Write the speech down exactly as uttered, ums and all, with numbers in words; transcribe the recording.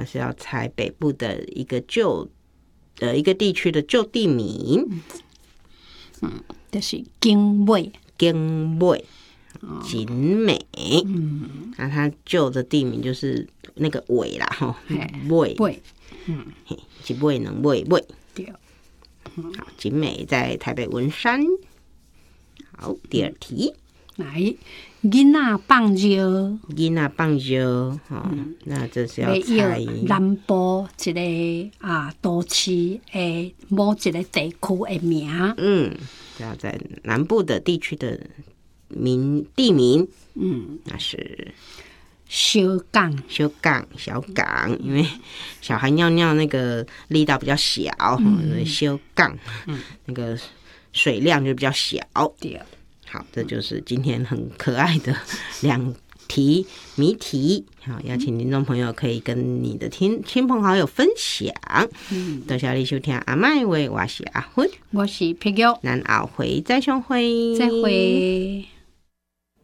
它是要猜北部的一个旧呃一个地区的旧地名。 嗯，就是景尾， 景尾，景美。嗯，那、啊、它旧的地名就是那个尾啦，吼，尾尾，嗯， 一尾两尾尾。 对。 好，景美在台北文山。好，第二题。 来，囡仔放尿， 囡仔放尿，哦，嗯、那这是要猜南部一个啊都市的某一个地区的名。 嗯，要在南部的地区的名地名。 嗯， 那是小港， 小港，小港，因为小孩尿尿那个力道比较小，嗯，所以小港，嗯，那个水量就比较小。 对。 好，这就是今天很可爱的两题谜题。好，邀请听众朋友可以跟你的亲亲朋好友分享。嗯，多谢你收听阿麦话，我是阿芬， 我是皮玉， 咱后回再相会， 再会。